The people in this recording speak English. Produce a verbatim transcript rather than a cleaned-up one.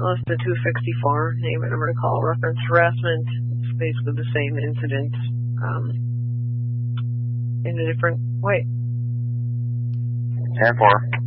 listed two sixty-four, name and number to call, reference harassment. It's basically the same incident um, in a different way. ten four.